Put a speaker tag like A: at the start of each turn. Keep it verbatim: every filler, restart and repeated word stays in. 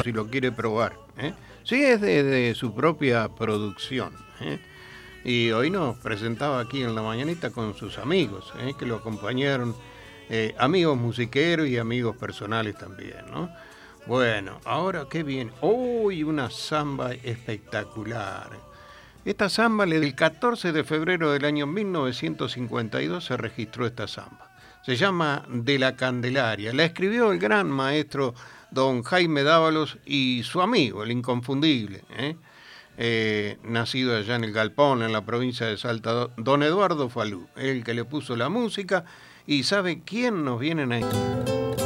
A: si lo quiere probar. ¿eh? Sí, es de, de su propia producción. ¿eh? Y hoy nos presentaba aquí en la mañanita con sus amigos, ¿eh? que lo acompañaron, eh, amigos musiqueros y amigos personales también, ¿no? Bueno, ahora qué bien. Uy, una samba espectacular. Esta samba, el catorce de febrero del año mil novecientos cincuenta y dos se registró esta samba. Se llama De la Candelaria. La escribió el gran maestro don Jaime Dávalos y su amigo, el inconfundible, ¿eh? Eh, nacido allá en el Galpón, en la provincia de Salta, don Eduardo Falú, el que le puso la música. ¿Y sabe quién nos viene a